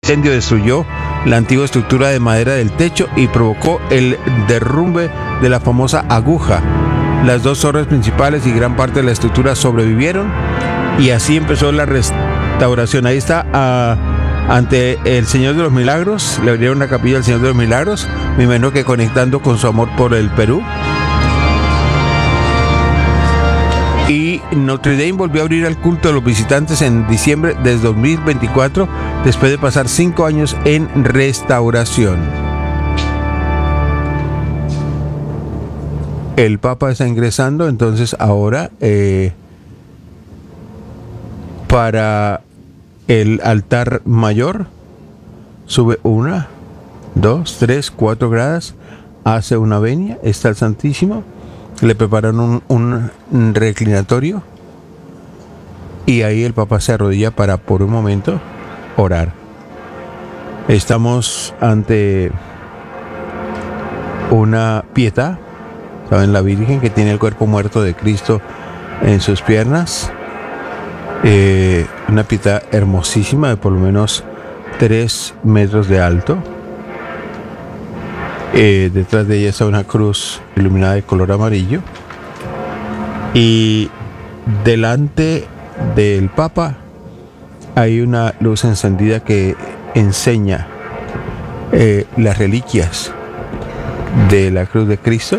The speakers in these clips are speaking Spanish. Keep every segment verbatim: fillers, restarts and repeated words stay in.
incendio destruyó la antigua estructura de madera del techo y provocó el derrumbe de la famosa aguja. Las dos torres principales y gran parte de la estructura sobrevivieron y así empezó la restauración. Ahí está, uh, ante el Señor de los Milagros, le abrieron una capilla al Señor de los Milagros, me imagino que conectando con su amor por el Perú. Y Notre Dame volvió a abrir al culto de los visitantes en diciembre de dos mil veinticuatro, después de pasar cinco años en restauración. El Papa está ingresando, entonces ahora eh, para el altar mayor sube una, dos, tres, cuatro gradas, hace una venia, está el Santísimo. Le prepararon un, un reclinatorio y ahí el Papa se arrodilla para por un momento orar. Estamos ante una pietà, ¿saben? La Virgen que tiene el cuerpo muerto de Cristo en sus piernas. Eh, una pietà hermosísima de por lo menos tres metros de alto. Eh, detrás de ella está una cruz iluminada de color amarillo y delante del Papa hay una luz encendida que enseña eh, las reliquias de la cruz de Cristo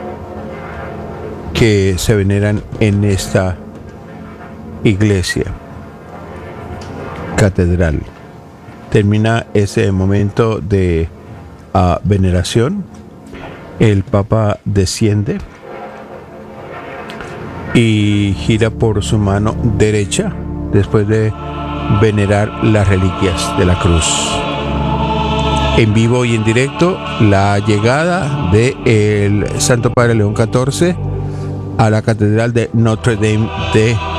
que se veneran en esta iglesia catedral. Termina ese momento de a veneración, el Papa desciende y gira por su mano derecha después de venerar las reliquias de la cruz. En vivo y en directo, la llegada del Santo Padre León catorce a la Catedral de Notre Dame de